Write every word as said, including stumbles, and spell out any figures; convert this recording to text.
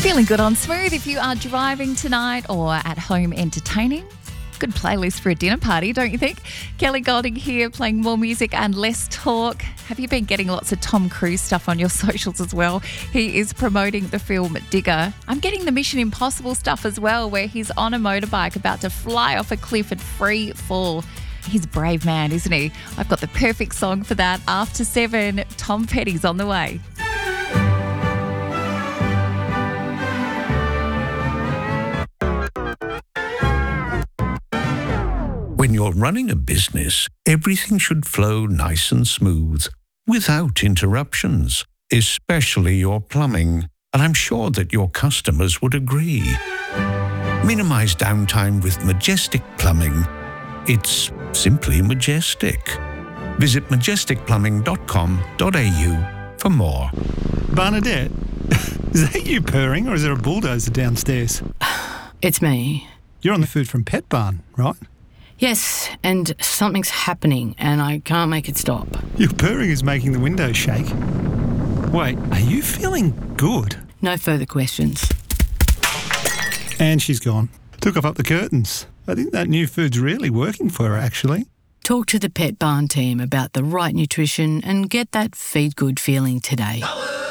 Feeling good on Smooth if you are driving tonight or at home entertaining. Good playlist for a dinner party, don't you think? Kelly Golding here, playing more music and less talk. Have you been getting lots of Tom Cruise stuff on your socials as well? He is promoting the film Digger. I'm getting the Mission Impossible stuff as well, where he's on a motorbike about to fly off a cliff and free fall. He's a brave man, isn't he? I've got the perfect song for that. After seven, Tom Petty's on the way. When you're running a business, everything should flow nice and smooth, without interruptions, especially your plumbing, and I'm sure that your customers would agree. Minimize downtime with Majestic Plumbing. It's simply majestic. Visit majestic plumbing dot com dot a u for more. Bernadette, is that you purring or is there a bulldozer downstairs? It's me. You're on the Food from Pet Barn, right? Yes, and something's happening and I can't make it stop. Your purring is making the windows shake. Wait, are you feeling good? No further questions. And she's gone. Took off up the curtains. I think that new food's really working for her, actually. Talk to the Pet Barn team about the right nutrition and get that feed good feeling today.